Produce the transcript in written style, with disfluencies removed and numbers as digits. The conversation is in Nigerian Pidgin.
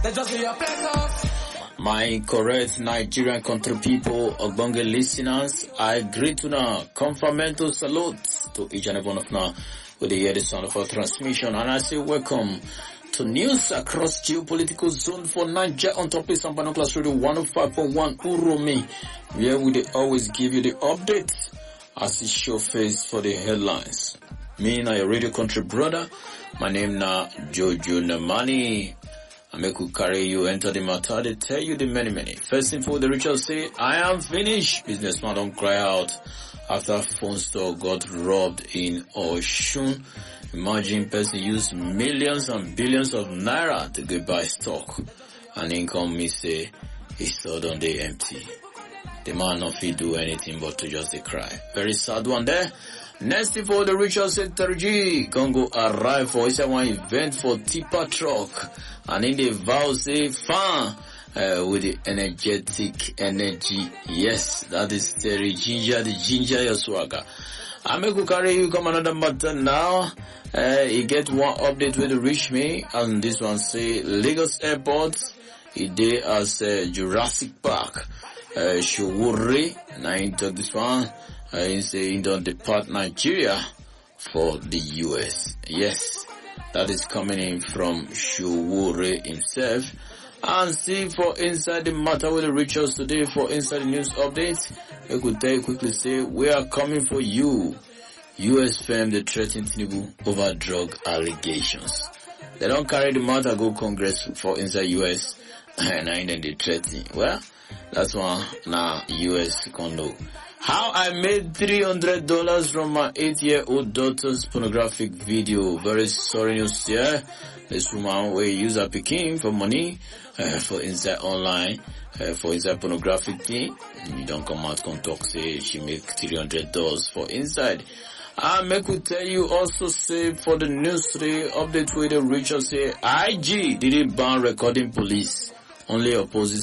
My correct Nigerian country people, Ogbonge listeners, I greet you now. Confirmento salute to each and every one of now with the hear the sound of our transmission, and I say welcome to news across geopolitical zone for Niger on top of Sambano Class Radio 105.1 Uromi, where we always give you the updates as it show face for the headlines. Me and your radio country brother, my name na Jojo Namani. I make you carry you enter the matter, they tell you the many. First info, the ritual say, I am finished. Businessman don't cry out after phone store got robbed in Oshun. Imagine person use millions and billions of naira to go buy stock. And income me say, his store don't dey empty. The man not fit do anything but to just dey cry. Very sad one there. Next info, the ritual said 3G Congo arrive for one event for tipper truck. And in the vow say fan with the energetic energy. Yes, that is the ginger your swagger. I make you carry you come another matter now. You get one update with reach me, and this one say Lagos Airport. It dey as Jurassic Park. Showore, now into this one. He say he don't depart Nigeria for the US. Yes, that is coming in from Showore himself. And see for inside the matter with the rituals today for inside the news updates. I could tell you quickly say we are coming for you. US firm they threaten Tinubu over drug allegations. They don't carry the matter go Congress for inside US and then they threaten. Well, that's one now US can know. How I made $300 from my 8-year-old daughter's pornographic video. Very sorry news here. This woman will use her Peking for money, for inside online, for inside pornographic thing. You don't come out and talk, say she make $300 for inside. I make we tell you also say for the news today, update with the Richard say IG didn't ban recording police. Only opposes